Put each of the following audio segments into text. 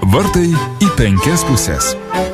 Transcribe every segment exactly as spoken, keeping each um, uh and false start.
Vartai į penkias pusės.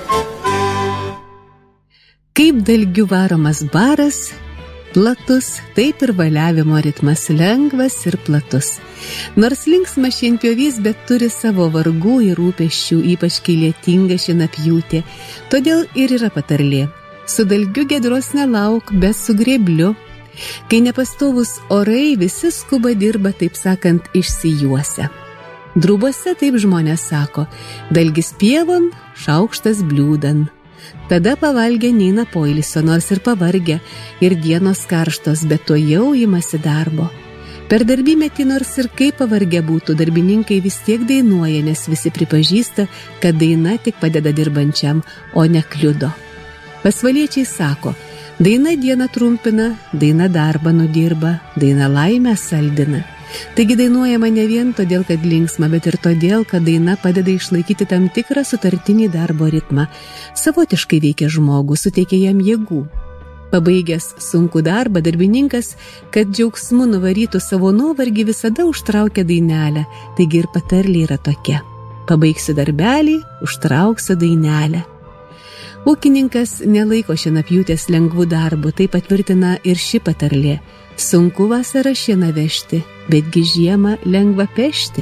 Kaip dalgių varomas baras, platus, taip ir valiavimo ritmas lengvas ir platus. Nors linksmas šienpjovys, bet turi savo vargų ir rūpesčių, ypač kai lietinga šienapjūtė. Todėl ir yra patarlė. Su dalgiu giedros nelauk, bet su grėbliu. Kai nepastovus orai, visi skuba dirba, taip sakant, išsijuose. Drūbose taip žmonės sako, dalgis pievon, šaukštas bliūdan. Tada pavalgę neina poilsio, nors ir pavargę, ir dienos karštos, bet to jau imasi darbo. Per darbymetį nors ir kaip pavargę būtų, darbininkai vis tiek dainuoja, nes visi pripažįsta, kad daina tik padeda dirbančiam, o ne kliudo. Pasvaliečiai sako, daina dieną trumpina, daina darbą nudirba, daina laimę saldina. Taigi dainuojama ne vien todėl, kad linksma, bet ir todėl, kad daina padeda išlaikyti tam tikrą sutartinį darbo ritmą. Savotiškai veikia žmogų, suteikia jam jėgų. Pabaigęs sunkų darbą, darbininkas, kad džiaugsmu nuvarytų savo nuovargį, visada užtraukia dainelę. Taigi ir patarlė yra tokia. Pabaigsiu darbelį, užtrauksiu dainelę. Ūkininkas nelaiko šienapjūtės lengvų darbų, tai patvirtina ir ši patarlė. Sunku vasarą šieną vežti, betgi žiemą lengva pešti.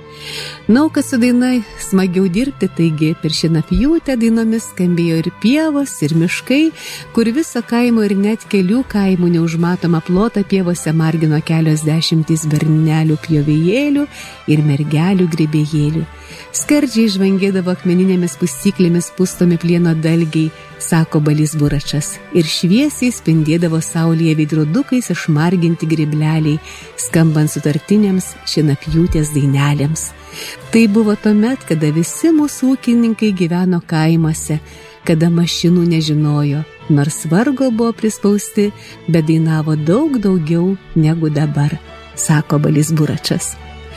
Na, o kad su dainai smagiau dirbti, taigi per šienapjūtę dainomis skambėjo ir pievos, ir miškai, kur viso kaimo ir net kelių kaimų neužmatoma plotą pievose margino kelios dešimtys bernelių pjovėjėlių ir mergelių grybėjėlių. Skardžiai žvangėdavo akmeninėmis pustyklėmis pustomi plieno dalgiai, sako Balys Buračas, ir šviesiai spindėdavo saulėje veidrodukais išmarginti grybleliai, skambant sutartinėms šienapjūtės dainelėms. Tai buvo tuomet, kada visi mūsų ūkininkai gyveno kaimuose, kada mašinų nežinojo, nors vargo buvo prispausti, bet dainavo daug daugiau negu dabar, sako Balys Buračas.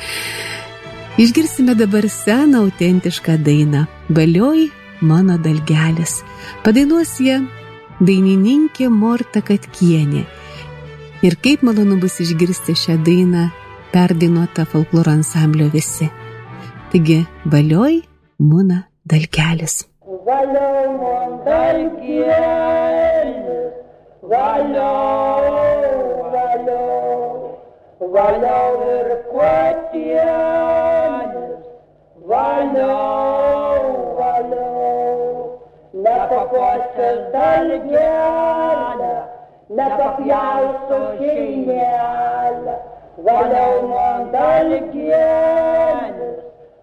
Išgirsime dabar seną autentišką dainą Balioj mano dalgelis. Padainuos ją dainininkė Morta Katkienė. Ir kaip malonu bus išgirsti šią dainą perdainuotą folkloro ansamblio Visi. Taigi, Balioj mano dalgelis. Valiau man dalgelis, valiau, valiau, valiau ir kuotienis, valiau, valiau, nepakuosiu dalgelę, nepapjausiu šeinelę, valiau man dalgelis,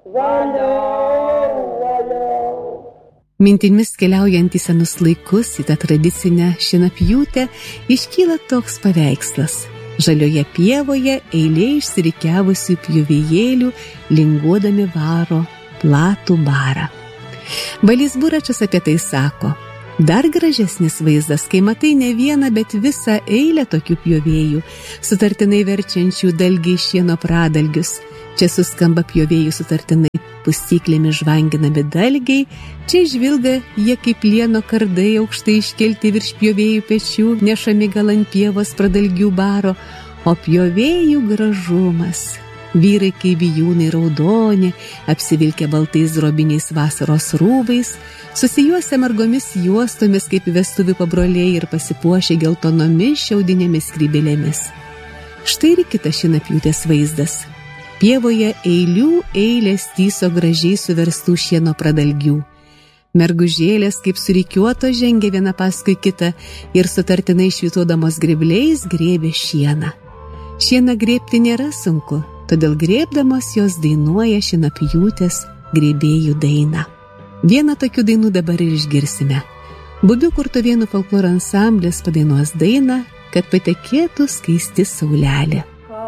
valiau, valiau. Mintimis keliaujant į senus laikus, į tą tradicinę šienapjūtę, iškyla toks paveikslas. Žalioje pievoje eilė išsirikiavusių pjovėjėlių linguodami varo platų barą. Balys Buračas apie tai sako, dar gražesnis vaizdas, kai matai ne vieną, bet visą eilę tokių pjovėjų, sutartinai verčiančių dalgiai šieno pradalgius. Čia suskamba pjovėjų sutartinai pustyklėmis žvanginami dalgiai, čia žvilga jie kaip plieno kardai aukštai iškelti virš pjovėjų pečių, nešami gal ant pievos pradalgių baro, o pjovėjų gražumas. Vyrai kaip vijūnai raudoni, apsivilkę baltais drobiniais vasaros rūbais, susijuose margomis juostomis kaip vestuvių pabroliai ir pasipuošę geltonomis šiaudinėmis skrybėlėmis. Štai ir kitas šienapjūtės vaizdas. Pievoje eilių eilės tyso gražiai suverstų šieno pradalgių. Mergužėlės kaip surikiuoto žengia viena paskui kitą ir sutartinai švytuodamos grėbliais grėbė šieną. Šieną grėbti nėra sunku, todėl grėbdamos jos dainuoja šienapjūtės grėbėjų dainą. Vieną tokių dainų dabar ir išgirsime. Bubių Kurtuvėnų folkloro ansamblis padainuos dainą, kad patekėtų skaisti saulelė.